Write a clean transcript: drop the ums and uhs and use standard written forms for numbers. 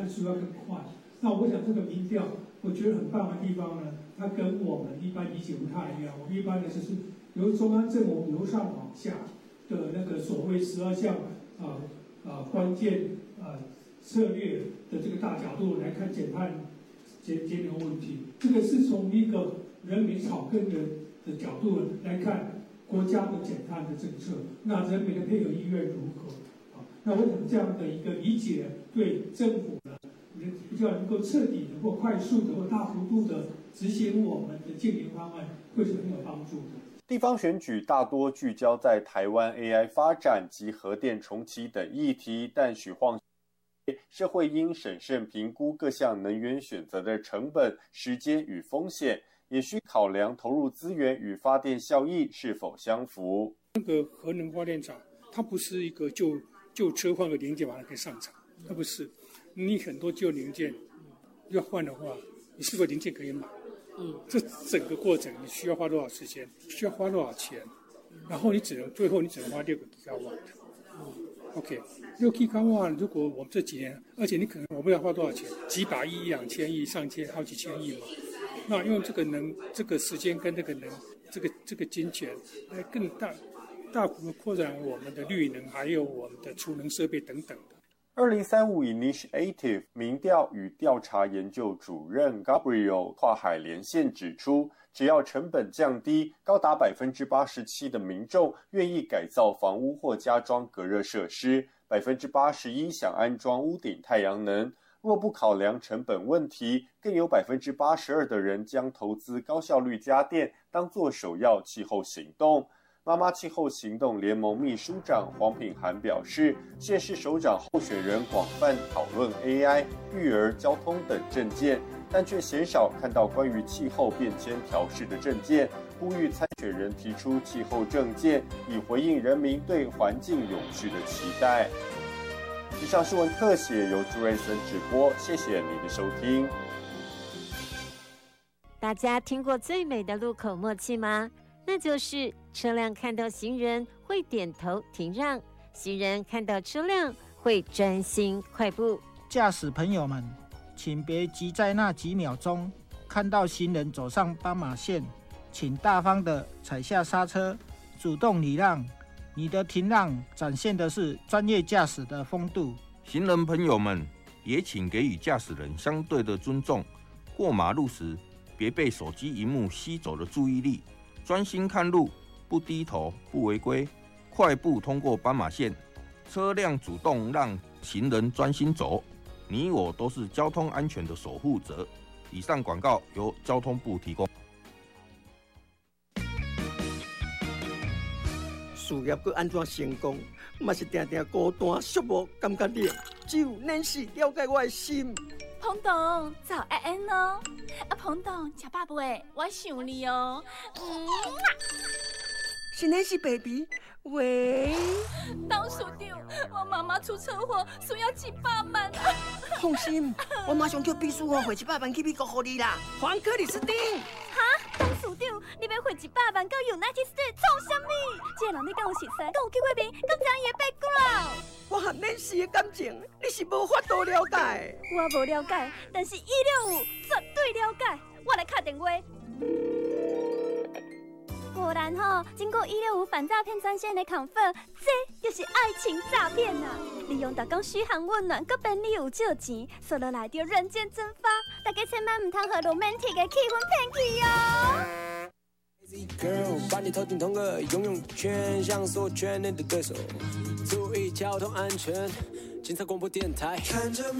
的速度要更快。那我想这个民调，我觉得很棒的地方呢，它跟我们一般理解不太一样。我们一般的就是由中央政府由上往下的那个所谓12项关键策略的这个大角度来看减碳节能问题，这个是从一个人民草根的角度来看国家的减碳的政策，那人民的配合意愿如何？那我想这样的一个理解，对政府呢，比较能够彻底、能够快速的或大幅度的执行我们的净零方案，会是很有帮助的。 地方选举大多聚焦在台湾 AI 发展及核电重启等议题，但许晃社会应审慎评估各项能源选择的成本、时间与风险，也需考量投入资源与发电效益是否相符。 那个核能发电厂，它不是一个旧车换个零件把它给上场，它不是。你很多旧零件要换的话，你是否零件可以买？这整个过程你需要花多少时间？需要花多少钱？然后最后你只能花6个吉瓦。OK， 6吉瓦，如果我们这几年，而且你可能我们要花多少钱？几百亿、1-2千亿、上千、好几千亿嘛。那用这个时间跟这个金钱来更大幅扩展我们的绿能，还有我们的储能设备等等的。 2035 Initiative 民调与调查研究主任 Gabriel 跨海连线指出，只要成本降低，高达87%的民众愿意改造房屋或加装隔热设施，81%想安装屋顶太阳能。若不考量成本问题，更有82%的人将投资高效率家电当作首要气候行动。妈妈气候行动联盟秘书长黄品涵表示，县市首长候选人广泛讨论 AI、育儿、交通等政见，但却鲜少看到关于气候变迁调适的政见，呼吁参选人提出气候政见，以回应人民对环境永续的期待。以上新闻特写由朱瑞森直播，谢谢你的收听。 大家听过最美的路口默契吗？那就是车辆看到行人会点头停让，行人看到车辆会专心快步。 驾驶朋友们，请别急在那几秒钟看到行人走上斑马线，请大方的踩下刹车，主动礼让。你的停让展现的是专业驾驶的风度。 行人朋友们，也请给予驾驶人相对的尊重。过马路时，别被手机萤幕吸走了注意力。专心看路，不低头，不违规，快步通过斑马线，车辆主动让行人专心走，你我都是交通安全的守护者。以上广告由交通部提供。 事业要安怎成功，嘛是定定孤单寂寞，感觉冷。只有Nancy了解我的心。 彭董，早安安哦！彭董，吃饱未？我想你哦。 是Nancy baby， 喂。 董事长，我妈妈出车祸，需要700万。 放心，我马上叫秘书汇700万去美国给你啦。黄克里斯汀。 哈，董事长，你要汇100万到 United States 创什么？这个人你敢有熟悉？敢有去过面？敢知伊的 background？ 我和Nancy的感情，你是无法度了解。 我无了解，但是165绝对了解。我来打电话。果然吼，经过165反诈骗专线的confirm，这就是爱情诈骗呐！利用大家嘘寒问暖，搁便利有借钱，说落来就人间蒸发。大家千万唔通和 romantic 的气氛骗去哦。 Girl， 把你头顶痛个游泳圈，像所圈内的对手，注意交通安全。警察广播电台。